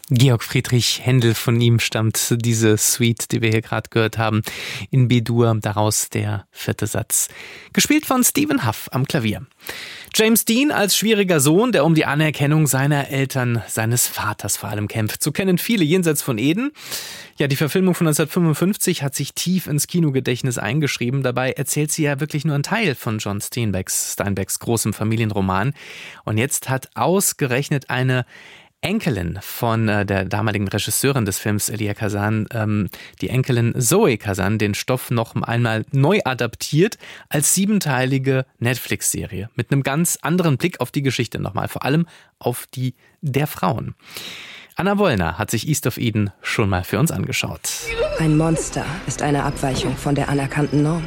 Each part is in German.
Georg Friedrich Händel, von ihm stammt diese Suite, die wir hier gerade gehört haben, in B-Dur, daraus der 4. Satz. Gespielt von Stephen Hough am Klavier. James Dean als schwieriger Sohn, der um die Anerkennung seiner Eltern, seines Vaters vor allem kämpft. So kennen viele Jenseits von Eden. Ja, die Verfilmung von 1955 hat sich tief ins Kinogedächtnis eingeschrieben. Dabei erzählt sie ja wirklich nur einen Teil von John Steinbecks großem Familienroman. Und jetzt hat ausgerechnet eine Enkelin von der damaligen Regisseurin des Films, Elia Kazan, die Enkelin Zoe Kazan, den Stoff noch einmal neu adaptiert als 7-teilige Netflix-Serie. Mit einem ganz anderen Blick auf die Geschichte nochmal, vor allem auf die der Frauen. Anna Wollner hat sich East of Eden schon mal für uns angeschaut. Ein Monster ist eine Abweichung von der anerkannten Norm.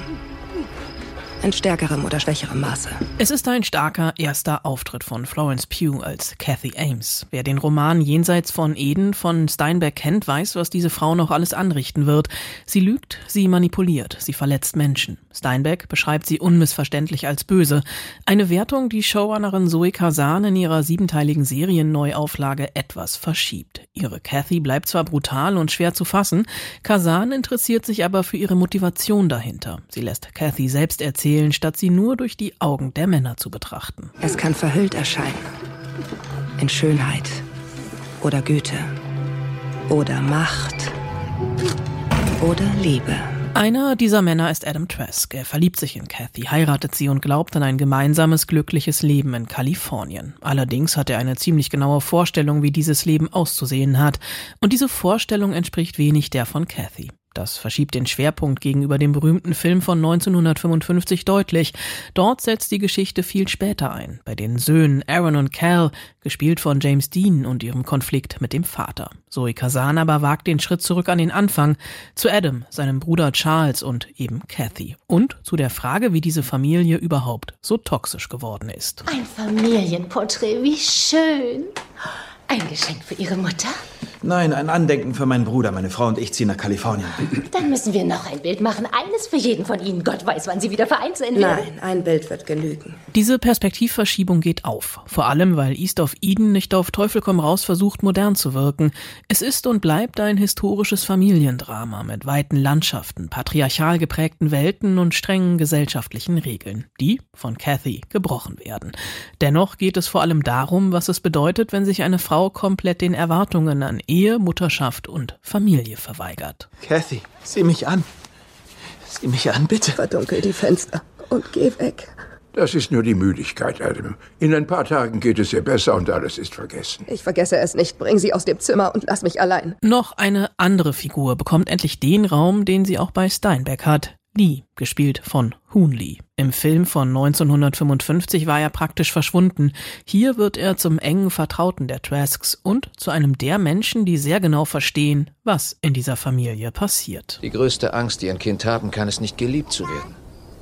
In stärkerem oder schwächerem Maße. Es ist ein starker erster Auftritt von Florence Pugh als Kathy Ames. Wer den Roman Jenseits von Eden von Steinbeck kennt, weiß, was diese Frau noch alles anrichten wird. Sie lügt, sie manipuliert, sie verletzt Menschen. Steinbeck beschreibt sie unmissverständlich als böse. Eine Wertung, die Showrunnerin Zoe Kazan in ihrer 7-teiligen Serienneuauflage etwas verschiebt. Ihre Kathy bleibt zwar brutal und schwer zu fassen, Kazan interessiert sich aber für ihre Motivation dahinter. Sie lässt Kathy selbst erzählen, statt sie nur durch die Augen der Männer zu betrachten. Es kann verhüllt erscheinen. In Schönheit oder Güte oder Macht oder Liebe. Einer dieser Männer ist Adam Trask. Er verliebt sich in Kathy, heiratet sie und glaubt an ein gemeinsames, glückliches Leben in Kalifornien. Allerdings hat er eine ziemlich genaue Vorstellung, wie dieses Leben auszusehen hat. Und diese Vorstellung entspricht wenig der von Kathy. Das verschiebt den Schwerpunkt gegenüber dem berühmten Film von 1955 deutlich. Dort setzt die Geschichte viel später ein, bei den Söhnen Aaron und Cal, gespielt von James Dean und ihrem Konflikt mit dem Vater. Zoe Kazan aber wagt den Schritt zurück an den Anfang, zu Adam, seinem Bruder Charles und eben Kathy. Und zu der Frage, wie diese Familie überhaupt so toxisch geworden ist. Ein Familienporträt, wie schön. Ein Geschenk für Ihre Mutter? Nein, ein Andenken für meinen Bruder. Meine Frau und ich ziehen nach Kalifornien. Dann müssen wir noch ein Bild machen. Eines für jeden von Ihnen. Gott weiß, wann Sie wieder vereint sein werden. Nein, ein Bild wird genügen. Diese Perspektivverschiebung geht auf. Vor allem, weil East of Eden nicht auf Teufel komm raus versucht, modern zu wirken. Es ist und bleibt ein historisches Familiendrama mit weiten Landschaften, patriarchal geprägten Welten und strengen gesellschaftlichen Regeln, die von Kathy gebrochen werden. Dennoch geht es vor allem darum, was es bedeutet, wenn sich eine Frau komplett den Erwartungen an Ehe, Mutterschaft und Familie verweigert. Kathy, sieh mich an. Sieh mich an, bitte. Verdunkel die Fenster und geh weg. Das ist nur die Müdigkeit, Adam. In ein paar Tagen geht es ihr besser und alles ist vergessen. Ich vergesse es nicht. Bring sie aus dem Zimmer und lass mich allein. Noch eine andere Figur bekommt endlich den Raum, den sie auch bei Steinbeck hat. Lee, gespielt von Hoon Lee. Im Film von 1955 war er praktisch verschwunden. Hier wird er zum engen Vertrauten der Trasks und zu einem der Menschen, die sehr genau verstehen, was in dieser Familie passiert. Die größte Angst, die ein Kind haben kann, ist nicht geliebt zu werden.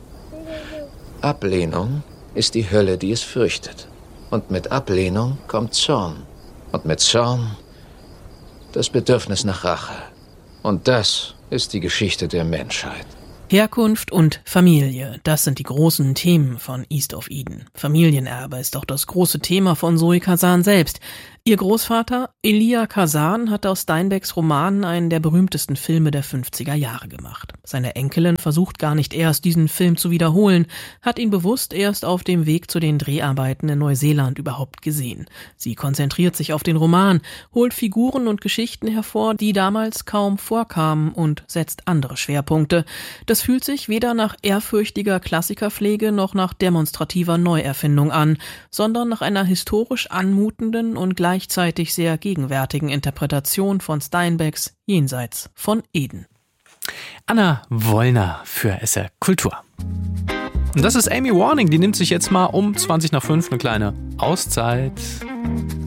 Ablehnung ist die Hölle, die es fürchtet. Und mit Ablehnung kommt Zorn. Und mit Zorn das Bedürfnis nach Rache. Und das ist die Geschichte der Menschheit. Herkunft und Familie, das sind die großen Themen von East of Eden. Familienerbe ist auch das große Thema von Zoe Kazan selbst. Ihr Großvater, Elia Kazan, hat aus Steinbecks Roman einen der berühmtesten Filme der 50er Jahre gemacht. Seine Enkelin versucht gar nicht erst, diesen Film zu wiederholen, hat ihn bewusst erst auf dem Weg zu den Dreharbeiten in Neuseeland überhaupt gesehen. Sie konzentriert sich auf den Roman, holt Figuren und Geschichten hervor, die damals kaum vorkamen und setzt andere Schwerpunkte. Das fühlt sich weder nach ehrfürchtiger Klassikerpflege noch nach demonstrativer Neuerfindung an, sondern nach einer historisch anmutenden und gleichzeitig sehr gegenwärtigen Interpretation von Steinbecks Jenseits von Eden. Anna Wollner für SR Kultur. Und das ist Amy Warning, die nimmt sich jetzt mal um 5:20 eine kleine Auszeit.